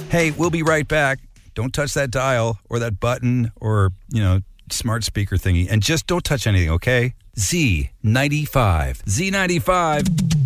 Hey, we'll be right back. Don't touch that dial or that button or, smart speaker thingy. And just don't touch anything, okay? Z95. Z95.